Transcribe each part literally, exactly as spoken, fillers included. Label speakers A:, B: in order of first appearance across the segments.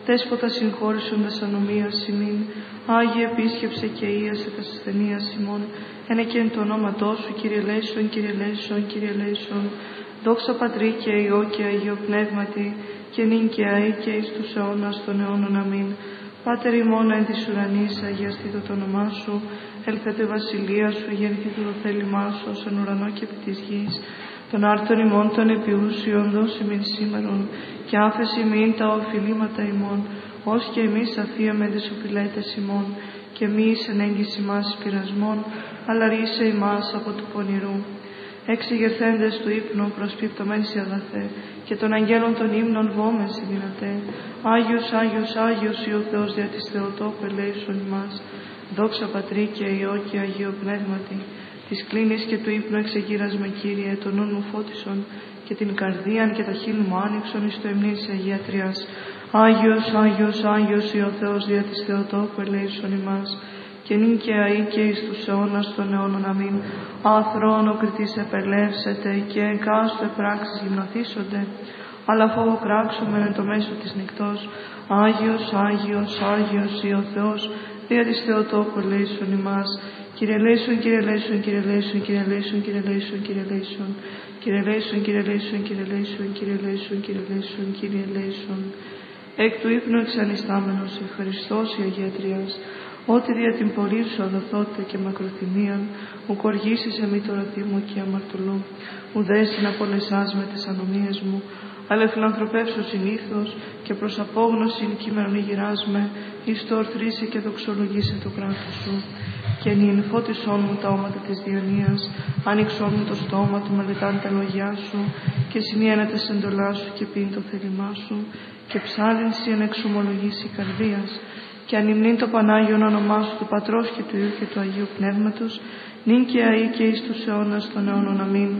A: Δέσποτα συγχώρησον τας ανομίας ημίν, Άγιε επίσκεψε και ίασε τας ασθενείας ημών, ένε και εν το ονόματό σου, Κύριε ελέησον, Κύριε ελέησον, Κύριε ελέησον. Δόξα Πατρί και Υιό και Αγίο Πνεύματι, και νυν και αεί και εις τους αιώνας των αιώνων. Αμήν. Πάτερ ημών εν της ουρανής, αγιαστήτω το όνομά σου, έλθετε η βασιλεία σου, γεννηθήτω το θέλημά σου, ως εν ουρανό και επί της γης. Των άρτων ημών των επιούσιων δώσει μην σήμερον, και άφεση μην τα οφειλήματα ημών, ως και εμείς αφίαμε τις οφειλέτες ημών, και μη εις εν έγκυση μας πειρασμών, αλλά ρίσε ημάς από του πονηρού. Εξηγερθέντες του ύπνου προσπίπτωμέν σε αγαθέ, και των αγγέλων των ύμνων βόμεση δυνατέ. Άγιος, Άγιος, Άγιος, ή ο Θεός δια της Θεοτόκου ελέησον ημάς. Δόξα Πατρί και Υιό και Αγίο Πνεύματι, της κλίνης και του ύπνου εξεγείρασμε, Κύριε, τον νου μου φώτισον, και την καρδίαν και τα χείλη μου άνοιξον εις το υμνήν της Αγία Τριάς. Άγιος, Άγιος, Άγιος, ή ο Θεός δια της Θεοτόκου ελέησον ημάς. Και νυν και αεί και εις τους αιώνας των αιώνων. Αμήν. Άθρον ο κριτής επελεύσεται, και εκάστοτε πράξεις γυμνοθήσονται, αλλά φόβο κράξομεν εν το μέσο της νυκτός. Άγιος, Άγιος, Άγιος, ή ο Θεός δια της Θεοτόκου ελέησον ημάς. Κύριε ελέησον, Κύριε ελέησον, Κύριε ελέησον, Κύριε ελέησον, Κύριε ελέησον, Κύριε ελέησον, Κύριε ελέησον, Κύριε ελέησον, Κύριε ελέησον, Κύριε ελέησον, Κύριε ελέησον, Κύριε ελέησον. Εκ του ύπνου εξανιστάμενος ευχαριστός η Αγία Τριάς, ότι δια την πορεία σου αδοθότητα και μακροθυμίαν, μου κοργήσεις εμεί το ρωθή μου και αμαρτωλού, μου δέσιν απολεσάς με τις ανομίες μου, αλλά φιλανθρωπεύσω συνήθως και προς απόγνωσιν κείμενον ηγυράς με, εις το ορθρήσει και δοξολογήσει το κράτος σου. Και νυν φώτισόν μου τα όματα της διανοίας, άνοιξόν μου το στόμα του μελετάν τα λόγια σου, και συνιένεται σε εντολά σου και πίν το θέλημά σου, και ψάλινση εν εξομολογήσει καρδίας, και ανυμνήν το Πανάγιον όνομά σου του Πατρός και του Υιού και του Αγίου Πνεύματος, νυν και αεί και εις τους αιώνας των αιώνων. Αμήν.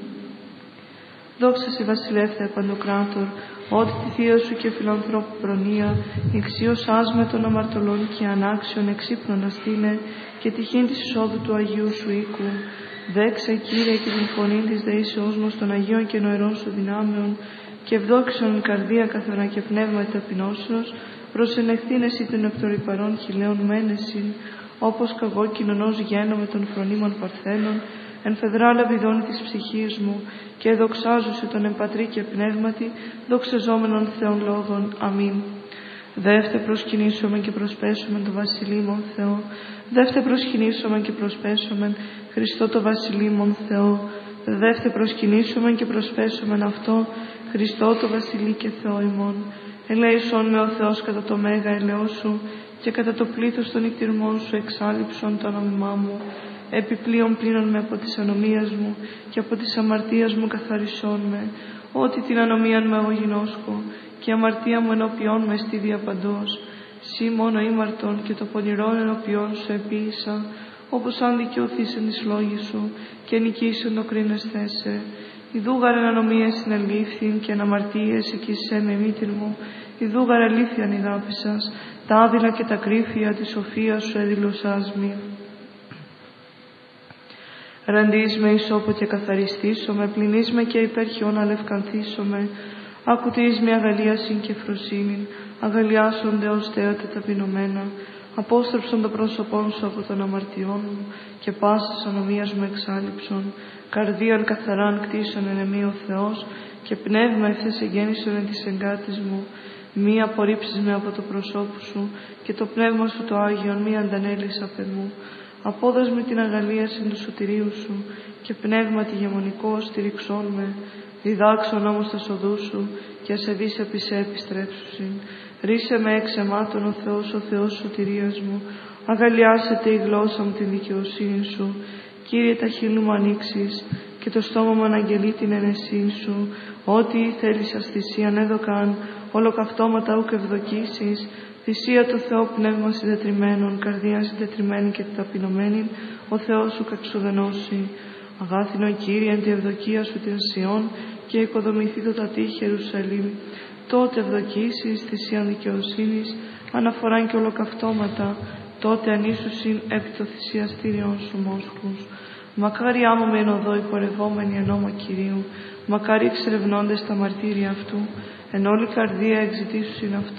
A: Δόξα σε βασιλεύθε παντοκράτορ, ότι τη θεία σου και φιλανθρώπου προνοία, ηξίωσάς με των αμαρτωλών και ανάξιων εξύπνων αστήνε, και τυχήν της εισόδου του Αγίου σου οίκου. Δέξα, Κύριε, και την φωνή της δεήσεώς μας των Αγίων και νοερών σου δυνάμεων, και ευδόξον η καρδία καθαρά και πνεύμα ταπεινώσεως, προσενεχθήν εσύ των εκτορυπαρών χιλέων μένεσιν, όπως καγώ κοινωνός γένομαι των φρονίμων παρθένων, εν φεδράλα βιδώνει της ψυχής μου, και δοξάζουσε τον εμπατρί και πνεύματι, δοξαζόμενον Θεών λόγων. Αμήν. Δεύτε προσκυνήσομεν και προσπέσομεν το βασιλείμον Θεό, δεύτε προσκυνήσομεν και προσπέσομεν Χριστό το βασιλείμον Θεό, δεύτε προσκυνήσομεν και προσπέσομεν αυτό, Χριστό το βασιλεί και Θεό ημών. Ελέησον με ο Θεός κατά το μέγα ελαιό σου, και κατά το πλήθος των νηκτηρμών σου εξάλληψον το ανομιμά μου. Επιπλέον πλύνον με από της ανομίας μου, και από της αμαρτίας μου καθαρισόν με, ότι την ανομίαν με εγώ γινώσκω, και η αμαρτία μου ενώπιόν με στη διαπαντός. Σύ μόνο ήμαρτον, και το πονηρόν ενώπιόν σου επίησα, όπως αν δικαιωθείς εν της λόγης σου, και νικήσεν το κρίνεσθέσαι. Ιδούγαρ εν ανομίες συνελήφθην, και εν αμαρτίες εκείσαι με μήτην μου, ιδούγαρ αλήθειαν ηδάπησας, τα άδειλα και τα κρύφια της σοφίας σου εδηλωσάς μη. Ραντείς με ισόπο και καθαριστήσομαι, πλυνείς με και υπέρχιον αλευκανθήσομαι, ακουτείς με αγαλίασιν και φροσύνην, αγαλιάσονται ως θέατε ταπεινωμένα, απόστρεψον το πρόσωπόν σου από των αμαρτιών μου, και πάσης ανομίας μου εξάλληψον, καρδίαν καθαράν κτίσον εν εμεί ο Θεός, και πνεύμα ευθές εγγέννησον εν της εγκάτης μου, μη απορρίψεις με από το προσώπου σου, και το πνεύμα σου το Άγιον μη αντανέλεις απ' εμού. Απόδος με την αγαλίαση του σωτηρίου σου, και πνεύμα τη γεμονικό στηριξών με, διδάξον όμως τα σοδού σου, και ασεβείς επί σε επιστρέψουσιν. Ρίσε με εξ αιμάτων ο Θεός, ο Θεός σωτηρίας μου, αγαλιάσετε η γλώσσα μου την δικαιοσύνη σου. Κύριε, τα χείλη μου ανοίξεις, και το στόμα μου αναγγελεί την ενεσύν σου, ότι θέλεις αστησίαν έδωκαν, ολοκαυτώματα ούκ ευδοκίσεις, θυσία το Θεό πνεύμα συντετριμένων, καρδία συντετριμένη και ταπεινωμένη, ο Θεός σου καξουδενώσει. Αγάθινο Κύριε, εν τη ευδοκία σου την Σιών, και οικοδομηθεί το τατήχη Ιερουσαλήμ. Τότε ευδοκίσεις θυσίαν δικαιοσύνης, αναφοράν και ολοκαυτώματα, τότε ανήσουσιν επί το θυσιαστήριον σου μόσχους. Μακάρι άμμο με εν οδό υπορευόμενοι εν όμα Κυρίου, μακάρι εξερευνώντες τα μαρτύρια αυτού, εν όλη καρδία εξητήσουσιν αυτού.